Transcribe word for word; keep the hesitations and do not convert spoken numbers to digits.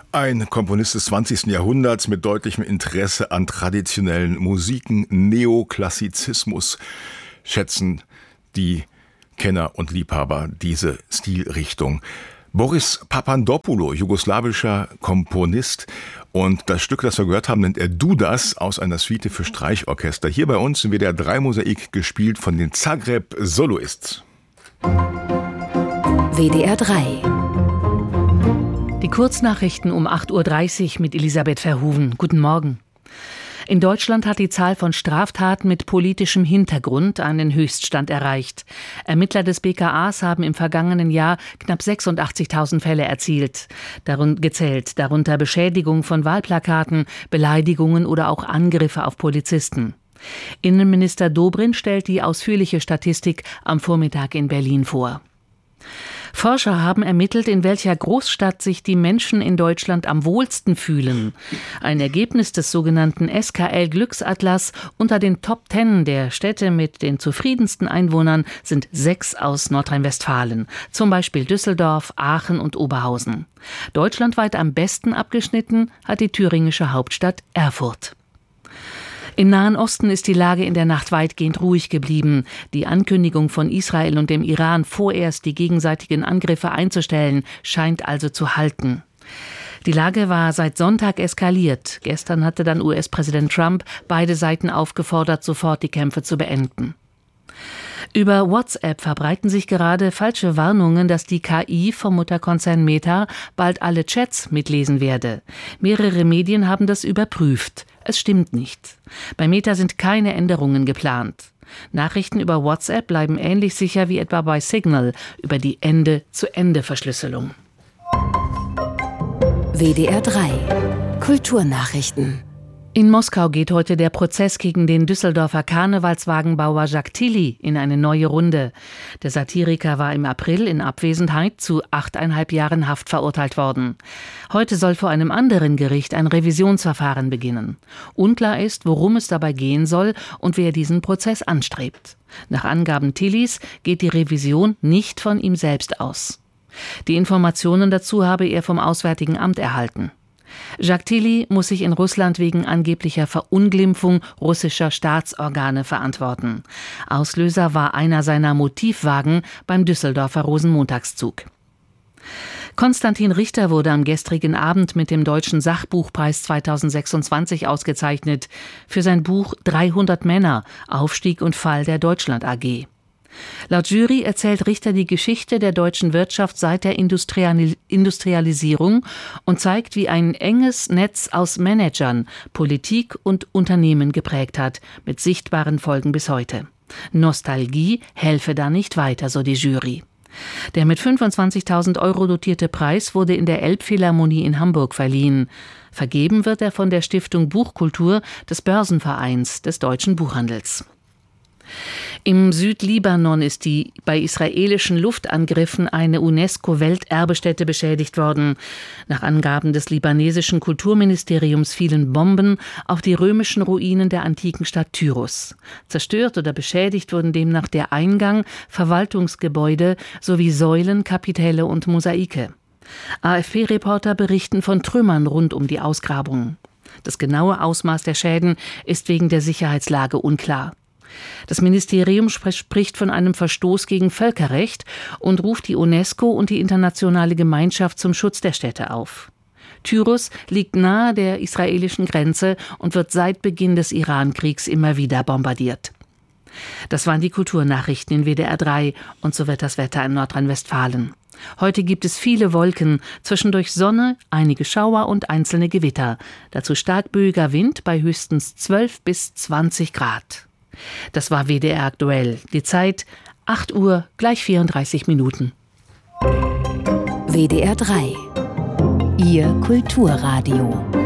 Ein Komponist des zwanzigsten Jahrhunderts mit deutlichem Interesse an traditionellen Musiken, Neoklassizismus, schätzen die Kenner und Liebhaber diese Stilrichtung. Boris Papandopoulou, jugoslawischer Komponist, und das Stück, das wir gehört haben, nennt er Dudas aus einer Suite für Streichorchester. Hier bei uns in W D R drei Mosaik, gespielt von den Zagreb Soloists. W D R drei. Die Kurznachrichten um acht Uhr dreißig mit Elisabeth Verhoeven. Guten Morgen. In Deutschland hat die Zahl von Straftaten mit politischem Hintergrund einen Höchststand erreicht. Ermittler des B K As haben im vergangenen Jahr knapp sechsundachtzigtausend Fälle erzielt, darunter gezählt, darunter Beschädigung von Wahlplakaten, Beleidigungen oder auch Angriffe auf Polizisten. Innenminister Dobrindt stellt die ausführliche Statistik am Vormittag in Berlin vor. Forscher haben ermittelt, in welcher Großstadt sich die Menschen in Deutschland am wohlsten fühlen. Ein Ergebnis des sogenannten S K L-Glücksatlas: unter den Top Ten der Städte mit den zufriedensten Einwohnern sind sechs aus Nordrhein-Westfalen, zum Beispiel Düsseldorf, Aachen und Oberhausen. Deutschlandweit am besten abgeschnitten hat die thüringische Hauptstadt Erfurt. Im Nahen Osten ist die Lage in der Nacht weitgehend ruhig geblieben. Die Ankündigung von Israel und dem Iran, vorerst die gegenseitigen Angriffe einzustellen, scheint also zu halten. Die Lage war seit Sonntag eskaliert. Gestern hatte dann U S-Präsident Trump beide Seiten aufgefordert, sofort die Kämpfe zu beenden. Über WhatsApp verbreiten sich gerade falsche Warnungen, dass die K I vom Mutterkonzern Meta bald alle Chats mitlesen werde. Mehrere Medien haben das überprüft. Es stimmt nicht. Bei Meta sind keine Änderungen geplant. Nachrichten über WhatsApp bleiben ähnlich sicher wie etwa bei Signal über die Ende-zu-Ende-Verschlüsselung. W D R drei Kulturnachrichten. In Moskau geht heute der Prozess gegen den Düsseldorfer Karnevalswagenbauer Jacques Tilly in eine neue Runde. Der Satiriker war im April in Abwesenheit zu achteinhalb Jahren Haft verurteilt worden. Heute soll vor einem anderen Gericht ein Revisionsverfahren beginnen. Unklar ist, worum es dabei gehen soll und wer diesen Prozess anstrebt. Nach Angaben Tillys geht die Revision nicht von ihm selbst aus. Die Informationen dazu habe er vom Auswärtigen Amt erhalten. Jacques Tilly muss sich in Russland wegen angeblicher Verunglimpfung russischer Staatsorgane verantworten. Auslöser war einer seiner Motivwagen beim Düsseldorfer Rosenmontagszug. Konstantin Richter wurde am gestrigen Abend mit dem Deutschen Sachbuchpreis zweitausendsechsundzwanzig ausgezeichnet für sein Buch dreihundert Männer, Aufstieg und Fall der Deutschland A G. Laut Jury erzählt Richter die Geschichte der deutschen Wirtschaft seit der Industrial- Industrialisierung und zeigt, wie ein enges Netz aus Managern Politik und Unternehmen geprägt hat, mit sichtbaren Folgen bis heute. Nostalgie helfe da nicht weiter, so die Jury. Der mit fünfundzwanzigtausend Euro dotierte Preis wurde in der Elbphilharmonie in Hamburg verliehen. Vergeben wird er von der Stiftung Buchkultur des Börsenvereins des deutschen Buchhandels. Im Südlibanon ist die bei israelischen Luftangriffen eine UNESCO-Welterbestätte beschädigt worden. Nach Angaben des libanesischen Kulturministeriums fielen Bomben auf die römischen Ruinen der antiken Stadt Tyros. Zerstört oder beschädigt wurden demnach der Eingang, Verwaltungsgebäude sowie Säulen, Kapitelle und Mosaike. A F P-Reporter berichten von Trümmern rund um die Ausgrabungen. Das genaue Ausmaß der Schäden ist wegen der Sicherheitslage unklar. Das Ministerium spricht von einem Verstoß gegen Völkerrecht und ruft die UNESCO und die internationale Gemeinschaft zum Schutz der Stätte auf. Tyros liegt nahe der israelischen Grenze und wird seit Beginn des Iran-Kriegs immer wieder bombardiert. Das waren die Kulturnachrichten in W D R drei, und so wird das Wetter in Nordrhein-Westfalen. Heute gibt es viele Wolken, zwischendurch Sonne, einige Schauer und einzelne Gewitter. Dazu stark böiger Wind bei höchstens zwölf bis zwanzig Grad. Das war W D R aktuell. Die Zeit acht Uhr, gleich vierunddreißig Minuten. W D R drei. Ihr Kulturradio.